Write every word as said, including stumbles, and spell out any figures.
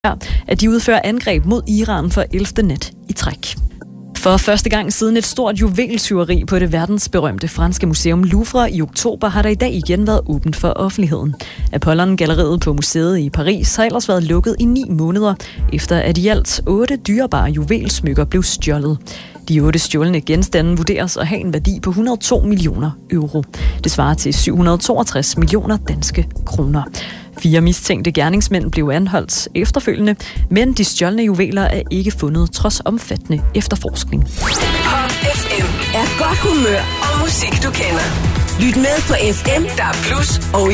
at de udfører angreb mod Iran for ellevte nat i træk. For første gang siden et stort juveltyveri på det verdensberømte franske museum Louvre i oktober har der i dag igen været åbent for offentligheden. Apollon-galleriet på museet i Paris har ellers været lukket i ni måneder, efter at i alt otte dyrebare juvelsmykker blev stjålet. De otte stjålne genstande vurderes at have en værdi på et hundrede og to millioner euro. Det svarer til syv hundrede og toogtres millioner danske kroner. Fire mistænkte gerningsmænd blev anholdt efterfølgende, men de stjålne juveler er ikke fundet trods omfattende efterforskning. Pop F M er godt humør og musik, du kender. Lyt med på F M, der er plus og